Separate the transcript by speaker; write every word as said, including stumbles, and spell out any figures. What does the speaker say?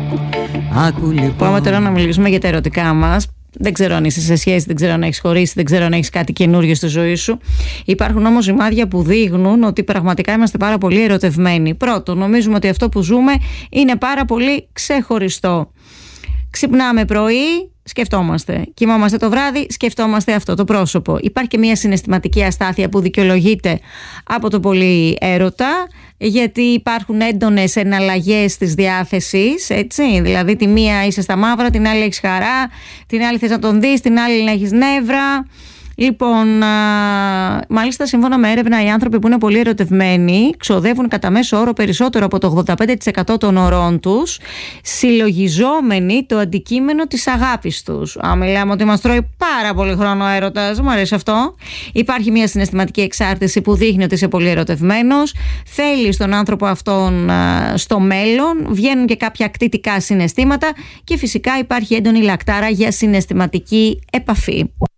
Speaker 1: Άκου λοιπόν.
Speaker 2: Πάμε τώρα να μιλήσουμε για τα ερωτικά μας. Δεν ξέρω αν είσαι σε σχέση, δεν ξέρω αν έχεις χωρίσει, δεν ξέρω αν έχεις κάτι καινούργιο στη ζωή σου. Υπάρχουν όμως σημάδια που δείχνουν ότι πραγματικά είμαστε πάρα πολύ ερωτευμένοι. Πρώτον, νομίζουμε ότι αυτό που ζούμε είναι πάρα πολύ ξεχωριστό. Ξυπνάμε πρωί, σκεφτόμαστε. Κοιμόμαστε το βράδυ, σκεφτόμαστε αυτό το πρόσωπο. Υπάρχει και μια συναισθηματική αστάθεια που δικαιολογείται από το πολύ έρωτα, γιατί υπάρχουν έντονες εναλλαγές της διάθεσης, έτσι. Δηλαδή, τη μία είσαι στα μαύρα, την άλλη έχεις χαρά, την άλλη θες να τον δεις, την άλλη να έχεις νεύρα. Λοιπόν, α, μάλιστα σύμφωνα με έρευνα, οι άνθρωποι που είναι πολύ ερωτευμένοι ξοδεύουν κατά μέσο όρο περισσότερο από το ογδόντα πέντε τοις εκατό των ωρών τους συλλογιζόμενοι το αντικείμενο της αγάπης τους. Α, μιλάμε ότι μας τρώει πάρα πολύ χρόνο ο έρωτας, μου αρέσει αυτό. Υπάρχει μια συναισθηματική εξάρτηση που δείχνει ότι είσαι πολύ ερωτευμένος, θέλεις τον άνθρωπο αυτόν α, στο μέλλον, βγαίνουν και κάποια ακτιτικά συναισθήματα και φυσικά υπάρχει έντονη λακτάρα για συναισθηματική επαφή.